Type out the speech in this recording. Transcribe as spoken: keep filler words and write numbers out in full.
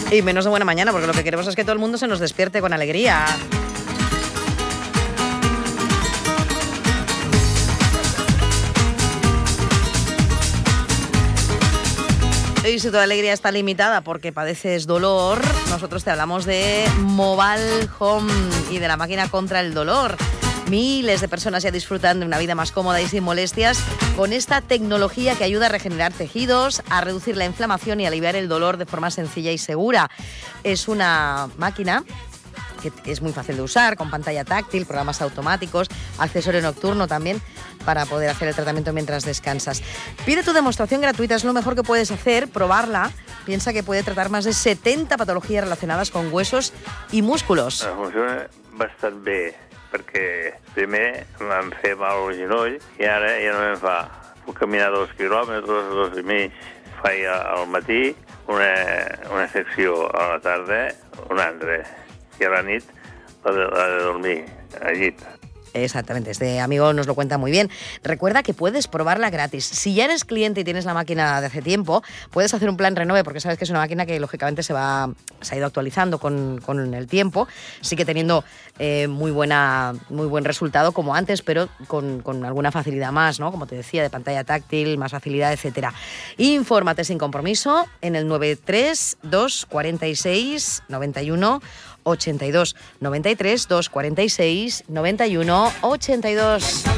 Y menos de buena mañana, porque lo que queremos es que todo el mundo se nos despierte con alegría. Y si tu alegría está limitada porque padeces dolor, nosotros te hablamos de Mobile Home y de la máquina contra el dolor. Miles de personas ya disfrutan de una vida más cómoda y sin molestias con esta tecnología que ayuda a regenerar tejidos, a reducir la inflamación y a aliviar el dolor de forma sencilla y segura. Es una máquina que es muy fácil de usar, con pantalla táctil, programas automáticos, accesorio nocturno también para poder hacer el tratamiento mientras descansas. Pide tu demostración gratuita, es lo mejor que puedes hacer, probarla. Piensa que puede tratar más de setenta patologías relacionadas con huesos y músculos. Funciona bastant bé, perquè primer em feia mal el genoll i ara ja no em fa. Puc caminar dos quilòmetres, dos i mig. Faia al matí una, una secció, a la tarda una altra. Y a la nit la de, la de dormir al llit. Exactamente, este amigo nos lo cuenta muy bien. Recuerda que puedes probarla gratis. Si ya eres cliente y tienes la máquina de hace tiempo, puedes hacer un plan renove, porque sabes que es una máquina que lógicamente se va se ha ido actualizando con, con el tiempo, sigue teniendo eh, muy buena muy buen resultado como antes, pero con, con alguna facilidad más, ¿no? Como te decía, de pantalla táctil, más facilidad, etcétera. Infórmate sin compromiso en el nueve tres dos cuatro seis noventa y uno ochenta y dos, noventa y tres dos cuarenta y seis noventa y uno ochenta y dos.